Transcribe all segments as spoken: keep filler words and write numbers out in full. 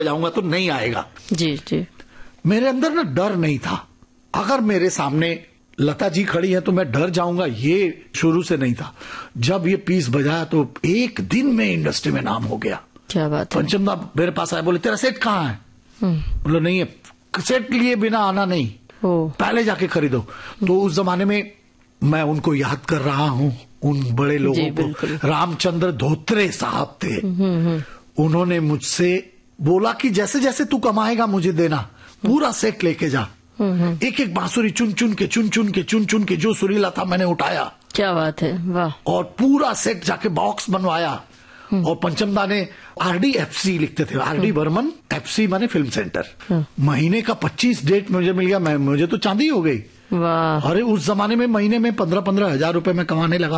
जाऊंगा तो नहीं आएगा। जी जी। मेरे अंदर ना डर नहीं था। अगर मेरे सामने लता जी खड़ी है तो मैं डर जाऊंगा, ये शुरू से नहीं था। जब ये पीस बजाया तो एक दिन में इंडस्ट्री में नाम हो गया। क्या बात है। पंचम दा मेरे पास आया, बोले तेरा सेट कहाँ है? बोलो नहीं है, सेट लिए बिना आना नहीं, पहले जाके खरीदो। तो उस जमाने में मैं उनको याद कर रहा हूँ, उन बड़े लोगों को। रामचंद्र धोत्रे साहब थे, उन्होंने मुझसे बोला कि जैसे जैसे तू कमाएगा मुझे देना, पूरा सेट लेके जा। एक एक बांसुरी चुन चुन के चुन चुन के चुन चुन के जो सुरीला था मैंने उठाया। क्या बात है, वाह। और पूरा सेट जाके बॉक्स बनवाया। और पंचमदा ने आरडी एफसी लिखते थे, आरडी बर्मन एफसी माने फिल्म सेंटर। महीने का पच्चीस डेट मुझे मिल गया, मैं मुझे तो चांदी हो गई। वाह। अरे उस जमाने में महीने में पंद्रह पंद्रह हजार रुपए में कमाने लगा।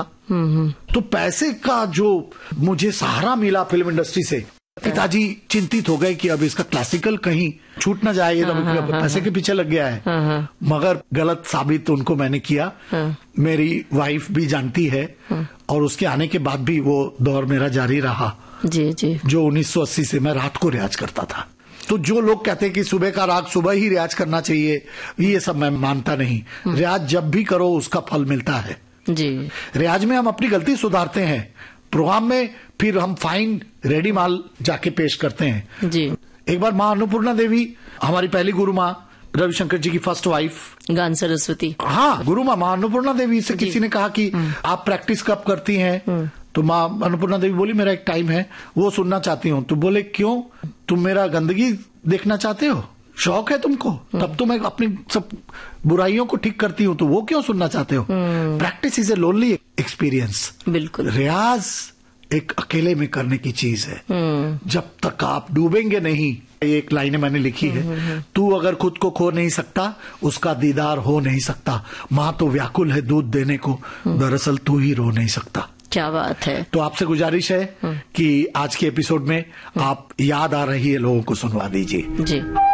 तो पैसे का जो मुझे सहारा मिला फिल्म इंडस्ट्री से, पिताजी चिंतित हो गए कि अब इसका क्लासिकल कहीं छूट न जाए, ये तो हाँ, पैसे हाँ, के पीछे लग गया है। हाँ, मगर गलत साबित उनको मैंने किया। हाँ, मेरी वाइफ भी जानती है। हाँ, और उसके आने के बाद भी वो दौर मेरा जारी रहा। जी जी। जो उन्नीस सौ अस्सी से मैं रात को रियाज करता था। तो जो लोग कहते हैं कि सुबह का राग सुबह ही रियाज करना चाहिए, ये सब मैं मानता नहीं। रियाज जब भी करो उसका फल मिलता है। जी। रियाज में हम अपनी गलती सुधारते हैं, प्रोग्राम में फिर हम फाइन रेडी माल जाके पेश करते हैं। जी। एक बार माँ अन्नपूर्णा देवी, हमारी पहली गुरु माँ, रविशंकर जी की फर्स्ट वाइफ, गान सरस्वती। हाँ, गुरु माँ माँ अन्नपूर्णा देवी से किसी ने कहा कि आप प्रैक्टिस कब करती हैं? तो माँ अन्नपूर्णा देवी बोली मेरा एक टाइम है, वो सुनना चाहती हूँ। तो बोले क्यों, तुम मेरा गंदगी देखना चाहते हो, शौक है तुमको? तब तो मैं अपनी सब बुराइयों को ठीक करती हूँ, तो वो क्यों सुनना चाहते हो? Practice is a lonely experience. बिल्कुल। रियाज एक अकेले में करने की चीज है। जब तक आप डूबेंगे नहीं, एक लाइन मैंने लिखी है, तू अगर खुद को खो नहीं सकता उसका दीदार हो नहीं सकता। माँ तो व्याकुल है दूध देने को, दरअसल तू ही रो नहीं सकता। क्या बात है। तो आपसे गुजारिश है कि आज के एपिसोड में आप याद आ रही है लोगों को सुनवा दीजिए। जी।